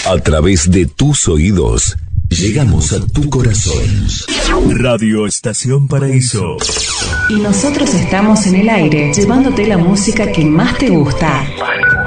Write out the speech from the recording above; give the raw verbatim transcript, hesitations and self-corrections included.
A través de tus oídos, llegamos a tu corazón. Radio Estación Paraíso. Y nosotros estamos en el aire, llevándote la música que más te gusta.